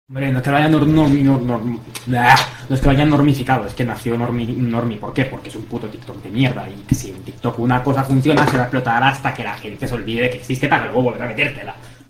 Hombre, no es que lo hayan no es que lo hayan normificado, es que nació normi. ¿Por qué? Porque es un puto TikTok de mierda. Y que si en TikTok una cosa funciona, se va a explotar hasta que la gente se olvide de que existe para luego volver a metértela.